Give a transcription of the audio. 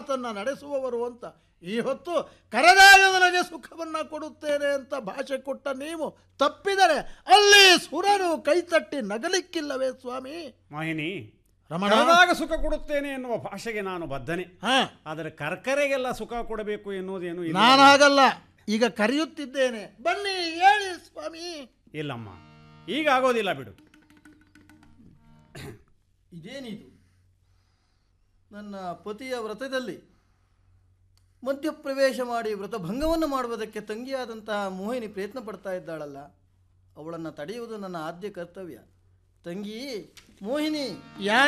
ಮಾತನ್ನು ನಡೆಸುವವರು ಅಂತ. ಈ ಹೊತ್ತು ಕರೆದಾಗ ನನಗೆ ಸುಖವನ್ನು ಕೊಡುತ್ತೇನೆ ಅಂತ ಭಾಷೆ ಕೊಟ್ಟ ನೀವು ತಪ್ಪಿದರೆ ಅಲ್ಲಿ ಸುರರು ಕೈತಟ್ಟಿ ನಗಲಿಕ್ಕಿಲ್ಲವೇ ಸ್ವಾಮಿ? ಮೋಹಿನಿ, ರಮಣ, ಕರೆದಾಗ ಸುಖ ಕೊಡುತ್ತೇನೆ ಎನ್ನುವ ಭಾಷೆಗೆ ನಾನು ಬದ್ಧನೆ. ಆದರೆ ಕರ್ಕರೆಗೆಲ್ಲ ಸುಖ ಕೊಡಬೇಕು ಎನ್ನುವುದೇನು ಇಲ್ಲ. ನಾನು ಹಾಗಲ್ಲ, ಈಗ ಕರೆಯುತ್ತಿದ್ದೇನೆ, ಬನ್ನಿ ಹೇಳಿ ಸ್ವಾಮಿ. ಇಲ್ಲಮ್ಮ, ಈಗ ಆಗೋದಿಲ್ಲ ಬಿಡು. ಇದೇನಿದು? ನನ್ನ ಪತಿಯ ವ್ರತದಲ್ಲಿ ಮಧ್ಯಪ್ರವೇಶ ಮಾಡಿ ವ್ರತಭಂಗವನ್ನು ಮಾಡುವುದಕ್ಕೆ ತಂಗಿಯಾದಂತಹ ಮೋಹಿನಿ ಪ್ರಯತ್ನ ಪಡ್ತಾ ಇದ್ದಾಳಲ್ಲ, ಅವಳನ್ನು ತಡೆಯುವುದು ನನ್ನ ಆದ್ಯ ಕರ್ತವ್ಯ. ತಂಗಿ ಮೋಹಿನಿ, ಯಾರು